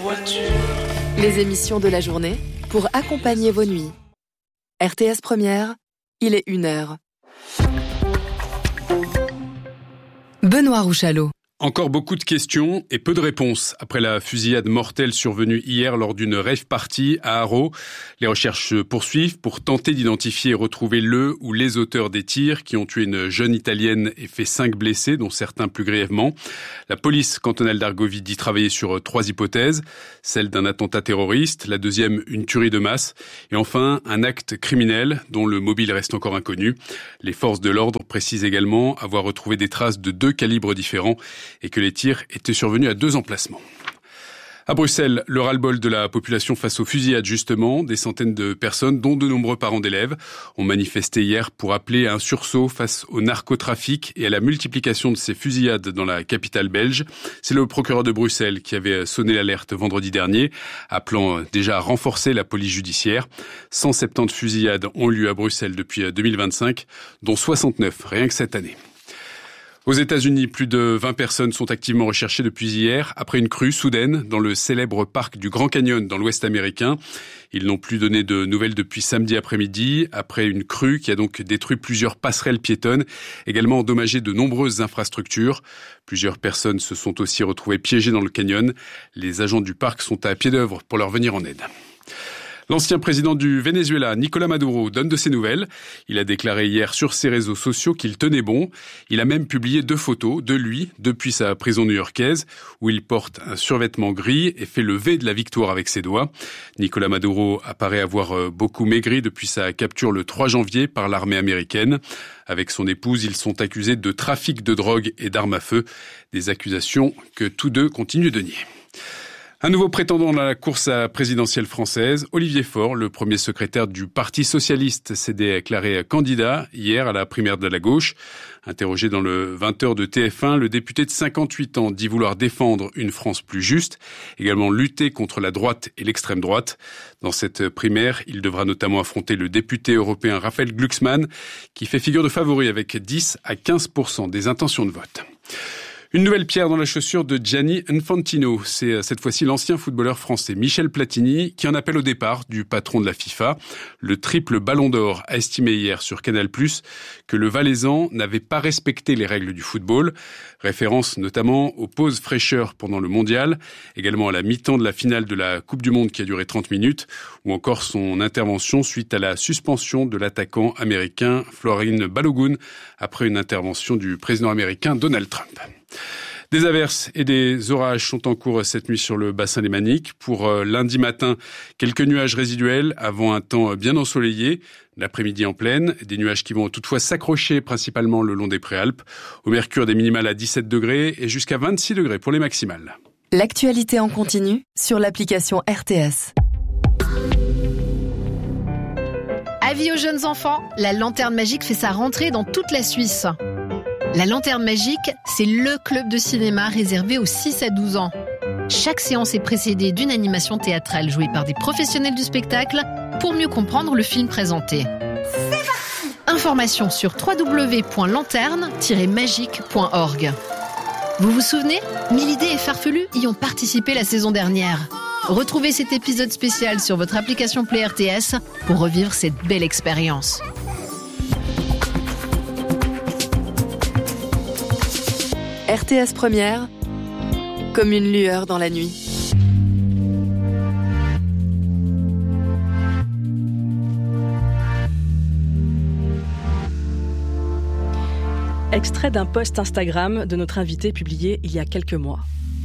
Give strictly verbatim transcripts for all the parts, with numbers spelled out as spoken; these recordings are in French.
voiture. Les émissions de la journée pour accompagner vos nuits. R T S Première, il est une heure. Benoît Rouchalot. Encore beaucoup de questions et peu de réponses. Après la fusillade mortelle survenue hier lors d'une rave party à Haro, les recherches se poursuivent pour tenter d'identifier et retrouver le ou les auteurs des tirs qui ont tué une jeune Italienne et fait cinq blessés, dont certains plus grièvement. La police cantonale d'Argovie dit travailler sur trois hypothèses. Celle d'un attentat terroriste, la deuxième une tuerie de masse et enfin un acte criminel dont le mobile reste encore inconnu. Les forces de l'ordre précisent également avoir retrouvé des traces de deux calibres différents et que les tirs étaient survenus à deux emplacements. À Bruxelles, le ras-le-bol de la population face aux fusillades justement, des centaines de personnes, dont de nombreux parents d'élèves, ont manifesté hier pour appeler à un sursaut face au narcotrafic et à la multiplication de ces fusillades dans la capitale belge. C'est le procureur de Bruxelles qui avait sonné l'alerte vendredi dernier, appelant déjà à renforcer la police judiciaire. cent soixante-dix fusillades ont lieu à Bruxelles depuis deux mille vingt-cinq, dont soixante-neuf rien que cette année. Aux États-Unis, plus de vingt personnes sont activement recherchées depuis hier après une crue soudaine dans le célèbre parc du Grand Canyon dans l'Ouest américain. Ils n'ont plus donné de nouvelles depuis samedi après-midi, après une crue qui a donc détruit plusieurs passerelles piétonnes, également endommagé de nombreuses infrastructures. Plusieurs personnes se sont aussi retrouvées piégées dans le canyon. Les agents du parc sont à pied d'œuvre pour leur venir en aide. L'ancien président du Venezuela, Nicolás Maduro, donne de ses nouvelles. Il a déclaré hier sur ses réseaux sociaux qu'il tenait bon. Il a même publié deux photos de lui depuis sa prison new-yorkaise où il porte un survêtement gris et fait le V de la victoire avec ses doigts. Nicolás Maduro apparaît avoir beaucoup maigri depuis sa capture le trois janvier par l'armée américaine. Avec son épouse, ils sont accusés de trafic de drogue et d'armes à feu, des accusations que tous deux continuent de nier. Un nouveau prétendant dans la course présidentielle française, Olivier Faure, le premier secrétaire du Parti socialiste, s'est déclaré candidat hier à la primaire de la gauche. Interrogé dans le vingt heures de T F un, le député de cinquante-huit ans dit vouloir défendre une France plus juste, également lutter contre la droite et l'extrême droite. Dans cette primaire, il devra notamment affronter le député européen Raphaël Glucksmann, qui fait figure de favori avec dix à quinze pour cent des intentions de vote. Une nouvelle pierre dans la chaussure de Gianni Infantino. C'est cette fois-ci l'ancien footballeur français Michel Platini qui en appelle au départ du patron de la FIFA. Le triple ballon d'or a estimé hier sur Canal plus, que le Valaisan n'avait pas respecté les règles du football. Référence notamment aux pauses fraîcheurs pendant le mondial, également à la mi-temps de la finale de la Coupe du Monde qui a duré trente minutes, ou encore son intervention suite à la suspension de l'attaquant américain Florin Balogun après une intervention du président américain Donald Trump. Des averses et des orages sont en cours cette nuit sur le bassin lémanique. Pour lundi matin, quelques nuages résiduels avant un temps bien ensoleillé. L'après-midi en pleine, des nuages qui vont toutefois s'accrocher principalement le long des Préalpes. Au mercure, des minimales à dix-sept degrés et jusqu'à vingt-six degrés pour les maximales. L'actualité en continu sur l'application R T S. Avis aux jeunes enfants, la Lanterne Magique fait sa rentrée dans toute la Suisse. La Lanterne Magique, c'est le club de cinéma réservé aux six à douze ans. Chaque séance est précédée d'une animation théâtrale jouée par des professionnels du spectacle pour mieux comprendre le film présenté. C'est parti ! Informations sur w w w point lanterne tiret magique point org. Vous vous souvenez ? Milidé et Farfelu y ont participé la saison dernière. Retrouvez cet épisode spécial sur votre application Play R T S pour revivre cette belle expérience. R T S Première, comme une lueur dans la nuit. Extrait d'un post Instagram de notre invité publié il y a quelques mois.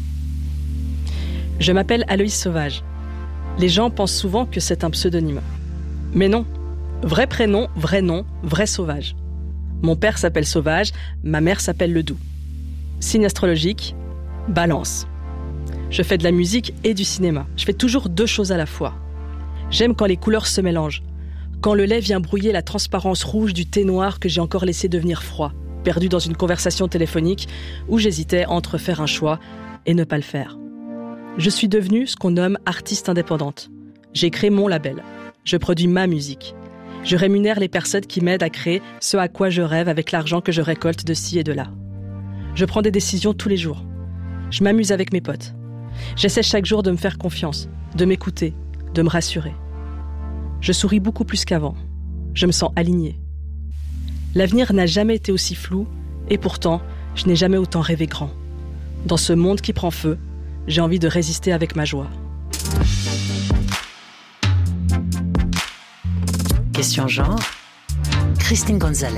Je m'appelle Aloïs Sauvage. Les gens pensent souvent que c'est un pseudonyme. Mais non. Vrai prénom, vrai nom, vrai Sauvage. Mon père s'appelle Sauvage, ma mère s'appelle Ledoux. Signe astrologique, Balance. Je fais de la musique et du cinéma. Je fais toujours deux choses à la fois. J'aime quand les couleurs se mélangent. Quand le lait vient brouiller la transparence rouge du thé noir que j'ai encore laissé devenir froid, perdu dans une conversation téléphonique où j'hésitais entre faire un choix et ne pas le faire. Je suis devenue ce qu'on nomme artiste indépendante. J'ai créé mon label. Je produis ma musique. Je rémunère les personnes qui m'aident à créer ce à quoi je rêve avec l'argent que je récolte de ci et de là. Je prends des décisions tous les jours. Je m'amuse avec mes potes. J'essaie chaque jour de me faire confiance, de m'écouter, de me rassurer. Je souris beaucoup plus qu'avant. Je me sens alignée. L'avenir n'a jamais été aussi flou, et pourtant, je n'ai jamais autant rêvé grand. Dans ce monde qui prend feu, j'ai envie de résister avec ma joie. Question genre, Christine Gonzalez.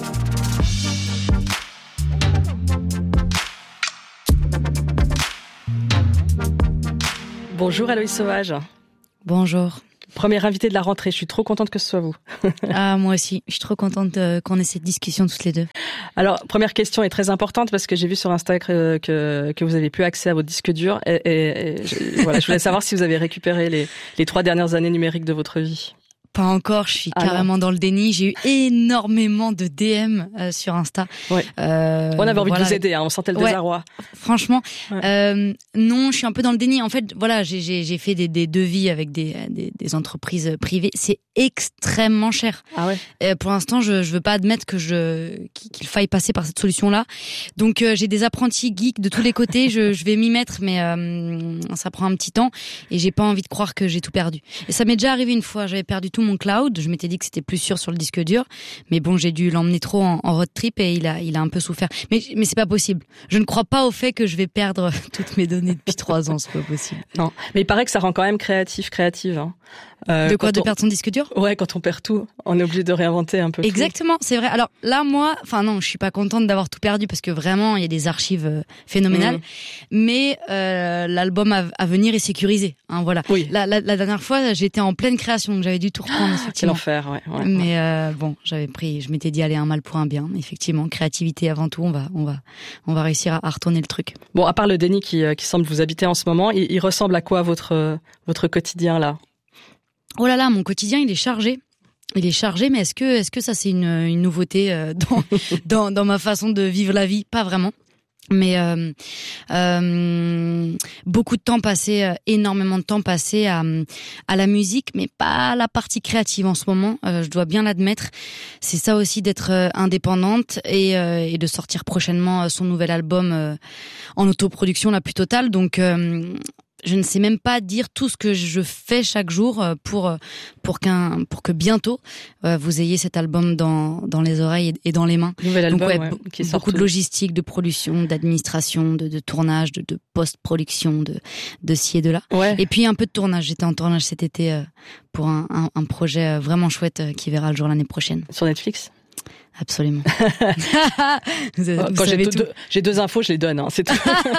Bonjour Aloïse Sauvage. Bonjour. Première invitée de la rentrée, je suis trop contente que ce soit vous. Ah, moi aussi, je suis trop contente euh, qu'on ait cette discussion toutes les deux. Alors, première question est très importante parce que j'ai vu sur Insta que, que, que vous avez plus accès à votre disque dur. Et, et, et je, voilà, je voulais savoir si vous avez récupéré les, les trois dernières années numériques de votre vie. Pas encore, je suis ah carrément non. dans le déni. J'ai eu énormément de D M euh, sur Insta. Ouais. Euh, on avait envie voilà. de vous aider, hein, on sentait le ouais. désarroi. Franchement, ouais. euh, non, je suis un peu dans le déni. En fait, voilà, j'ai, j'ai, j'ai fait des, des devis avec des, des, des entreprises privées. C'est extrêmement cher. Ah ouais. Euh, pour l'instant, je, je veux pas admettre que je qu'il faille passer par cette solution-là. Donc, euh, j'ai des apprentis geeks de tous les côtés. je, je vais m'y mettre, mais euh, ça prend un petit temps et j'ai pas envie de croire que j'ai tout perdu. Et ça m'est déjà arrivé une fois. J'avais perdu tout mon cloud. Je m'étais dit que c'était plus sûr sur le disque dur, mais bon, j'ai dû l'emmener trop en, en road trip et il a, il a un peu souffert. Mais, mais c'est pas possible. Je ne crois pas au fait que je vais perdre toutes mes données depuis trois ans. C'est pas possible. Non, mais il paraît que ça rend quand même créatif, créative. Hein. Euh, de quoi, de on... perdre son disque dur? Ouais, quand on perd tout, on est obligé de réinventer un peu. Exactement, tout. C'est vrai. Alors là, moi, enfin non, je suis pas contente d'avoir tout perdu parce que vraiment, il y a des archives euh, phénoménales. Mmh. Mais euh, l'album à, à venir est sécurisé. Hein, voilà. Oui. La, la, la dernière fois, j'étais en pleine création, donc j'avais dû tout reprendre. Ah, quel enfer, ouais. ouais mais ouais. Euh, bon, j'avais pris, je m'étais dit aller un mal pour un bien. Effectivement, créativité avant tout. On va, on va, on va réussir à, à retourner le truc. Bon, à part le déni qui, qui semble vous habiter en ce moment, il, il ressemble à quoi votre votre quotidien là? Oh là là, mon quotidien, il est chargé. Il est chargé, mais est-ce que, est-ce que ça, c'est une, une nouveauté euh, dans, dans, dans ma façon de vivre la vie? Pas vraiment. Mais euh, euh, beaucoup de temps passé, euh, énormément de temps passé à, à la musique, mais pas à la partie créative en ce moment. Euh, je dois bien l'admettre. C'est ça aussi d'être euh, indépendante et, euh, et de sortir prochainement son nouvel album euh, en autoproduction la plus totale. Donc euh, je ne sais même pas dire tout ce que je fais chaque jour pour pour qu'un pour que bientôt euh, vous ayez cet album dans dans les oreilles et dans les mains. Nouvel album, donc ouais, ouais, b- qui beaucoup de logistique, de production, d'administration, de, de tournage, de, de post-production, de de ci et de là. Ouais. Et puis un peu de tournage. J'étais en tournage cet été euh, pour un, un un projet vraiment chouette euh, qui verra le jour l'année prochaine. Sur Netflix. Absolument. vous avez, Quand vous j'ai, savez deux, tout. j'ai deux infos, je les donne. Hein, c'est tout.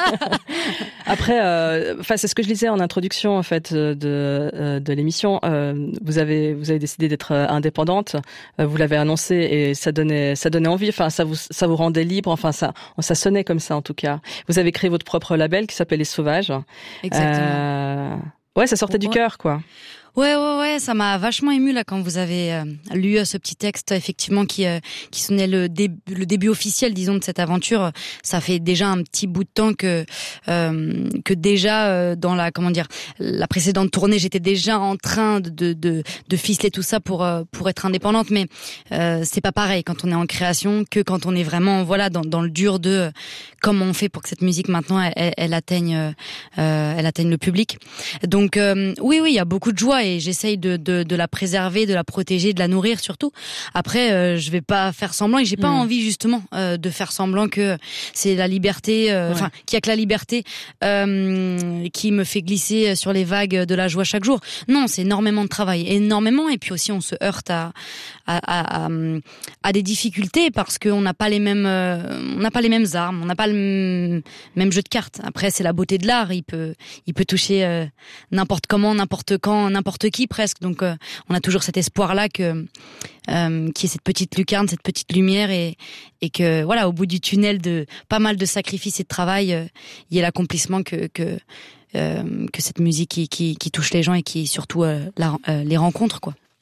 Après, euh, enfin, c'est ce que je disais en introduction en fait de de, de l'émission. Euh, vous avez vous avez décidé d'être indépendante. Euh, vous l'avez annoncé et ça donnait ça donnait envie. Enfin, ça vous ça vous rendait libre. Enfin, ça ça sonnait comme ça en tout cas. Vous avez créé votre propre label qui s'appelle Les Sauvages. Exactement. Euh, ouais, ça sortait Pourquoi? du cœur, quoi. Ouais, ouais, ouais, ça m'a vachement ému là quand vous avez euh, lu euh, ce petit texte effectivement qui euh, qui sonnait le début, le début officiel, disons, de cette aventure. Ça fait déjà un petit bout de temps que euh, que déjà euh, dans la comment dire la précédente tournée, j'étais déjà en train de de de, de ficeler tout ça pour euh, pour être indépendante, mais euh, c'est pas pareil quand on est en création que quand on est vraiment voilà dans dans le dur de euh, comment on fait pour que cette musique maintenant elle, elle, elle atteigne euh, elle atteigne le public. Donc euh, oui, oui, il y a beaucoup de joie. Et j'essaye de, de, de la préserver, de la protéger, de la nourrir surtout. Après, euh, je vais pas faire semblant et j'ai pas mmh. envie justement euh, de faire semblant que c'est la liberté, enfin, euh, ouais. qu'il y a que la liberté euh, qui me fait glisser sur les vagues de la joie chaque jour. Non, c'est énormément de travail, énormément. Et puis aussi, on se heurte à à, à, à, à des difficultés parce qu'on n'a pas les mêmes, euh, on n'a pas les mêmes armes, on n'a pas le m- même jeu de cartes. Après, c'est la beauté de l'art. Il peut, il peut toucher euh, n'importe comment, n'importe quand, n'importe qui presque, donc euh, on a toujours cet espoir là que euh, qui est cette petite lucarne, cette petite lumière et et que voilà au bout du tunnel de pas mal de sacrifices et de travail, il euh, y ait l'accomplissement que que euh, que cette musique qui, qui qui touche les gens et qui surtout euh, la, euh, les rencontre quoi.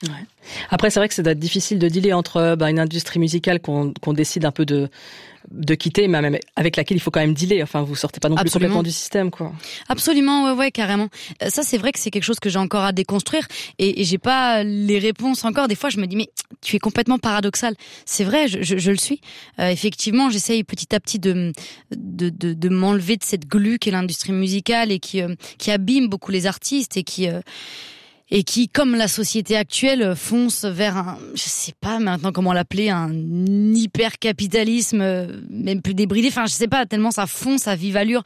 Ouais. Après, c'est vrai que ça doit être difficile de dealer entre bah, une industrie musicale qu'on, qu'on décide un peu de de quitter, mais même avec laquelle il faut quand même dealer. Enfin, vous sortez pas non plus Absolument. complètement du système, quoi. Absolument, ouais, ouais, carrément. Ça, c'est vrai que c'est quelque chose que j'ai encore à déconstruire et, et j'ai pas les réponses encore. Des fois, je me dis, mais tu es complètement paradoxal. C'est vrai, je, je, je le suis. Euh, effectivement, j'essaye petit à petit de, de, de, de m'enlever de cette glu qu'est l'industrie musicale et qui, euh, qui abîme beaucoup les artistes et qui... Euh, et qui, comme la société actuelle, fonce vers un, je sais pas maintenant comment l'appeler, un hyper-capitalisme, même plus débridé, enfin je sais pas, tellement ça fonce à vive allure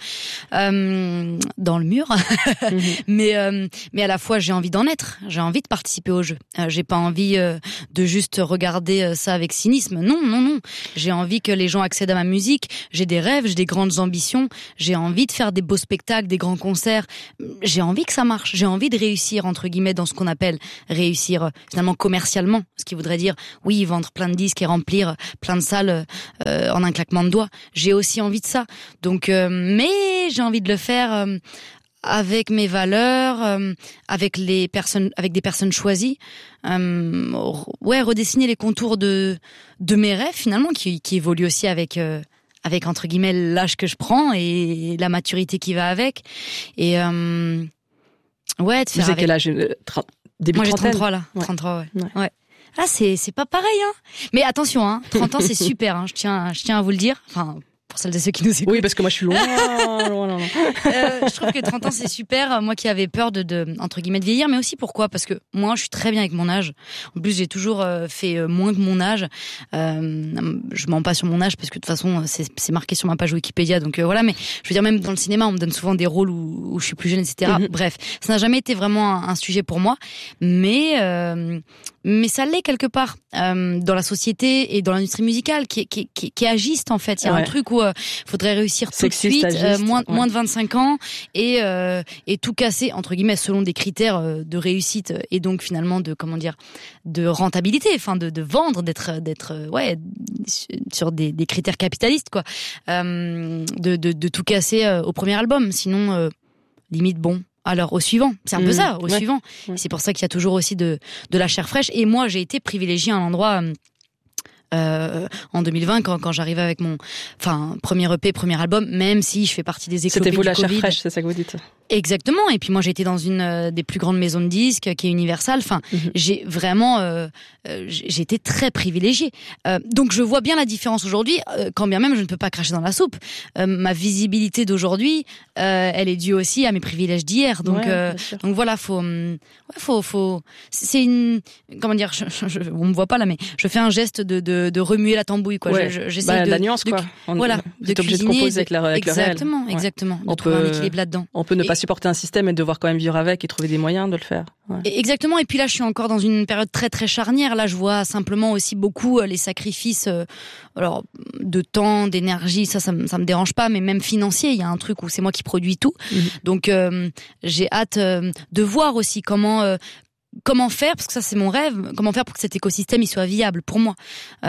euh, dans le mur. Mm-hmm. mais euh, mais à la fois j'ai envie d'en être, j'ai envie de participer au jeu. Euh, j'ai pas envie euh, de juste regarder ça avec cynisme. Non, non, non. J'ai envie que les gens accèdent à ma musique. J'ai des rêves, j'ai des grandes ambitions. J'ai envie de faire des beaux spectacles, des grands concerts. J'ai envie que ça marche. J'ai envie de réussir entre guillemets dans ce qu'on appelle réussir finalement commercialement, ce qui voudrait dire oui vendre plein de disques et remplir plein de salles euh, en un claquement de doigts. J'ai aussi envie de ça, donc euh, mais j'ai envie de le faire euh, avec mes valeurs, euh, avec les personnes, avec des personnes choisies. Euh, ouais, redessiner les contours de de mes rêves finalement qui qui évoluent aussi avec euh, avec entre guillemets l'âge que je prends et la maturité qui va avec et euh, ouais, de faire Vous avez avec... quel âge euh, trente Début Moi j'ai trentaine. trente-trois là, ouais. trente-trois ouais. ouais. ouais. Ah c'est c'est pas pareil hein. Mais attention hein, trente ans c'est super hein, je tiens je tiens à vous le dire. Enfin pour celles et ceux qui nous écoutent. Oui, parce que moi je suis loin, loin, loin, loin. Euh, je trouve que trente ans c'est super. Moi qui avais peur de, de entre guillemets de vieillir, mais aussi pourquoi ? Parce que moi je suis très bien avec mon âge. En plus j'ai toujours euh, fait euh, moins que mon âge. Euh, je mens pas sur mon âge parce que de toute façon c'est, c'est marqué sur ma page Wikipédia. Donc euh, voilà. Mais je veux dire même dans le cinéma on me donne souvent des rôles où, où je suis plus jeune, et cetera. Mm-hmm. Bref, ça n'a jamais été vraiment un, un sujet pour moi. Mais euh, mais ça l'est quelque part euh, dans la société et dans l'industrie musicale qui est qui, qui, qui est agiste en fait. Il y a ouais. un truc où il euh, faudrait réussir tout Sexiste, de suite, euh, moins, ouais. moins de vingt-cinq ans et euh, et tout casser entre guillemets selon des critères euh, de réussite et donc finalement de comment dire de rentabilité, enfin de, de vendre, d'être d'être euh, ouais sur des, des critères capitalistes quoi, euh, de, de de tout casser euh, au premier album, sinon euh, limite bon. Alors au suivant, c'est un mmh, peu ça, au ouais, suivant. Ouais. C'est pour ça qu'il y a toujours aussi de de la chair fraîche. Et moi, j'ai été privilégiée à un endroit euh, en deux mille vingt quand quand j'arrivais avec mon, enfin premier E P, premier album, même si je fais partie des éclopés du Covid. C'était vous la chair fraîche, c'est ça que vous dites. Exactement. Et puis moi, j'ai été dans une euh, des plus grandes maisons de disques, qui est Universal. Enfin, mmh. j'ai vraiment, euh, euh, j'ai été très privilégiée. Euh, donc, je vois bien la différence aujourd'hui. Euh, quand bien même, je ne peux pas cracher dans la soupe. Euh, ma visibilité d'aujourd'hui, euh, elle est due aussi à mes privilèges d'hier. Donc, ouais, euh, donc voilà, faut, ouais, faut, faut. C'est une, comment dire, je, je, je, on me voit pas là, mais je fais un geste de de, de remuer la tambouille, quoi. Ouais. Je, j'essaie bah, de la nuance, de, quoi. On, voilà, de obligé de composer avec, la, avec exactement, le réel. Exactement, ouais. de on trouver peut, un équilibre là-dedans. On peut ne et, pas supporter un système et devoir quand même vivre avec et trouver des moyens de le faire. Ouais. Exactement. Et puis là, je suis encore dans une période très très charnière. Là, je vois simplement aussi beaucoup les sacrifices, euh, alors de temps, d'énergie. Ça, ça, ça me dérange pas, mais même financier. Il y a un truc où c'est moi qui produis tout. Mmh. Donc, euh, j'ai hâte euh, de voir aussi comment. Euh, Comment faire, parce que ça c'est mon rêve, comment faire pour que cet écosystème il soit viable pour moi.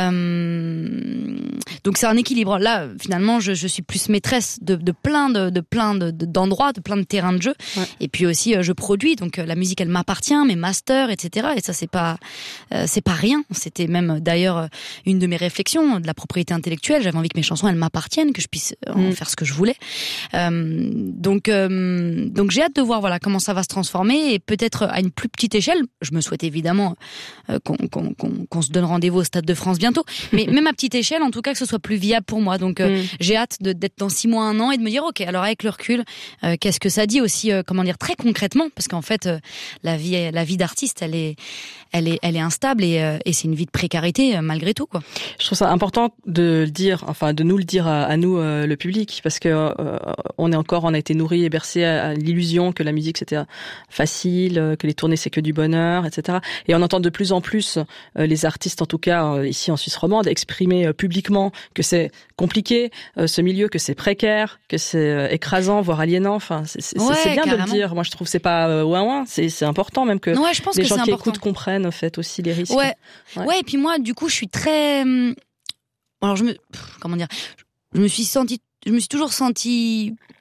Euh, donc c'est un équilibre. Là, finalement, je, je suis plus maîtresse de, de plein de, de plein de, de, d'endroits, de plein de terrains de jeu. Ouais. Et puis aussi, je produis, donc la musique elle m'appartient, mes masters, et cetera. Et ça c'est pas, euh, c'est pas rien. C'était même d'ailleurs une de mes réflexions de la propriété intellectuelle. J'avais envie que mes chansons elles m'appartiennent, que je puisse en mmh. faire ce que je voulais. Euh, donc euh, donc j'ai hâte de voir voilà comment ça va se transformer et peut-être à une plus petite échelle. Je me souhaite évidemment euh, qu'on, qu'on, qu'on, qu'on se donne rendez-vous au Stade de France bientôt. Mais même à petite échelle, en tout cas, que ce soit plus viable pour moi. Donc, euh, mm. j'ai hâte de, d'être dans six mois, un an et de me dire, OK, alors avec le recul, euh, qu'est-ce que ça dit aussi, euh, comment dire, très concrètement, parce qu'en fait, euh, la vie, la vie d'artiste, elle est, elle est, elle est instable et, euh, et c'est une vie de précarité euh, malgré tout, quoi. Je trouve ça important de le dire, enfin, de nous le dire à, à nous, euh, le public, parce que euh, on est encore, on a été nourris et bercés à, à l'illusion que la musique c'était facile, que les tournées c'est que du bonheur, et cetera. Et on entend de plus en plus euh, les artistes, en tout cas euh, ici en Suisse romande, exprimer euh, publiquement que c'est compliqué, euh, ce milieu, que c'est précaire, que c'est euh, écrasant, voire aliénant. Enfin, c'est, c'est, ouais, c'est bien carrément. de le dire. Moi, je trouve que c'est pas euh, ouin ouin. C'est, c'est important même que ouais, je pense les que gens c'est qui important. écoutent comprennent en fait aussi les risques. Ouais. ouais, ouais. Et puis moi, du coup, je suis très. Alors je me, comment dire, je me suis sentie, je me suis toujours sentie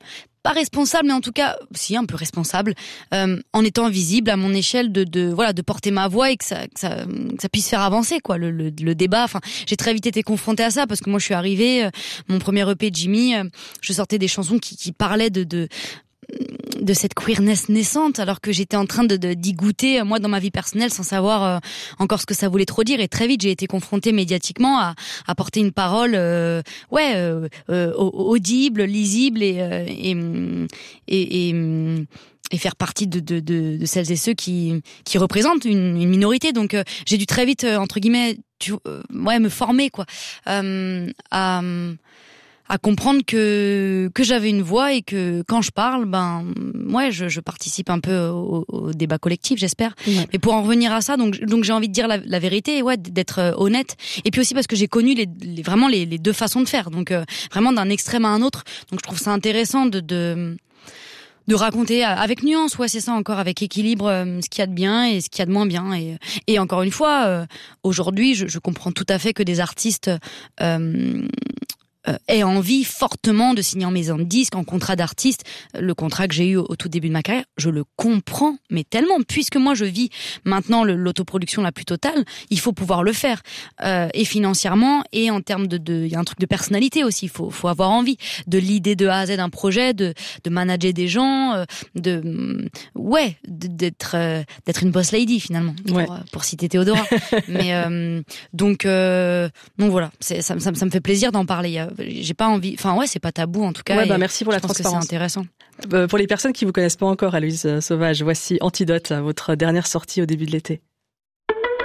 pas responsable, mais en tout cas, si un peu responsable, euh, en étant visible à mon échelle, de, de voilà, de porter ma voix et que ça, que ça, que ça puisse faire avancer quoi, le, le, le débat. Enfin, j'ai très vite été confrontée à ça parce que moi, je suis arrivée, euh, mon premier E P Jimmy, euh, je sortais des chansons qui, qui parlaient de, de de cette queerness naissante, alors que j'étais en train de, de d'y goûter moi dans ma vie personnelle sans savoir euh, encore ce que ça voulait trop dire. Et très vite, j'ai été confrontée médiatiquement à, à porter une parole, euh, ouais, euh, euh, audible, lisible et euh, et, et, et et faire partie de, de, de, de celles et ceux qui, qui représentent une, une minorité. Donc, euh, j'ai dû très vite, euh, entre guillemets, tu, euh, ouais, me former, quoi, euh, à, à comprendre que, que j'avais une voix et que quand je parle, ben, ouais, je, je participe un peu au, au débat collectif, j'espère. Ouais. Mais pour en revenir à ça, donc, donc j'ai envie de dire la, la vérité, ouais, d'être honnête. Et puis aussi parce que j'ai connu les, les, vraiment les, les deux façons de faire. Donc, euh, vraiment d'un extrême à un autre. Donc, je trouve ça intéressant de, de, de raconter avec nuance, ouais, c'est ça, encore avec équilibre, euh, ce qu'il y a de bien et ce qu'il y a de moins bien. Et, et encore une fois, euh, aujourd'hui, je, je comprends tout à fait que des artistes euh, euh, aient envie fortement de signer en maison de disques, en contrat d'artiste. Le contrat que j'ai eu au, au tout début de ma carrière, je le comprends, mais tellement, puisque moi je vis maintenant le, l'autoproduction la plus totale, il faut pouvoir le faire, euh, et financièrement, et en termes de, de, il y a un truc de personnalité aussi, il faut, faut avoir envie de l'idée de A à Z d'un projet, de, de manager des gens, euh, de, ouais, d'être, euh, d'être une boss lady finalement, pour, ouais. pour citer Théodora. mais euh, donc, euh, donc voilà, c'est, ça, ça, ça me fait plaisir d'en parler. J'ai pas envie, enfin ouais, c'est pas tabou en tout cas. Ouais, bah merci pour la je pense transparence. Que c'est intéressant. Euh, pour les personnes qui vous connaissent pas encore, Aloïse Sauvage, voici Antidote, votre dernière sortie au début de l'été.